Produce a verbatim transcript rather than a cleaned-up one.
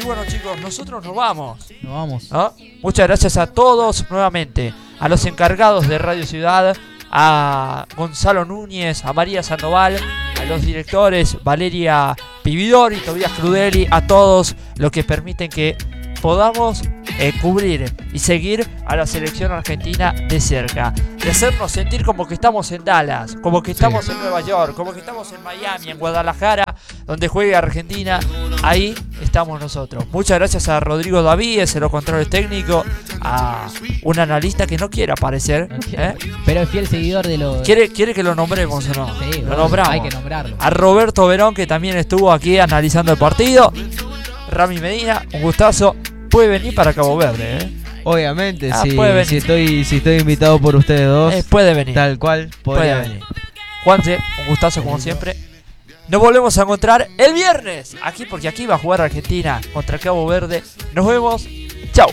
bueno, chicos, nosotros nos vamos. Nos vamos. ¿No? Muchas gracias a todos nuevamente, a los encargados de Radio Ciudad, a Gonzalo Núñez, a María Sandoval, a los directores Valeria Pividori, Tobías Crudeli, a todos los que permiten que podamos eh, cubrir y seguir a la selección argentina de cerca, de hacernos sentir como que estamos en Dallas, como que estamos sí. en Nueva York, como que estamos en Miami, en Guadalajara, donde juega Argentina. Ahí estamos nosotros. Muchas gracias a Rodrigo Davíes, en los controles técnicos, a un analista que no quiere aparecer, no quiere, ¿eh? pero es fiel seguidor de los... ¿Quiere, quiere que lo nombremos o no? Sí, lo bueno, nombramos. hay que nombrarlo. A Roberto Verón, que también estuvo aquí analizando el partido. Rami Medina, un gustazo. Puede venir para Cabo Verde, ¿eh? Obviamente, ah, si, si estoy si estoy invitado por ustedes dos, eh, puede venir. Tal cual, puede venir. Juanse, un gustazo como siempre. Nos volvemos a encontrar el viernes aquí, porque aquí va a jugar Argentina contra Cabo Verde. Nos vemos.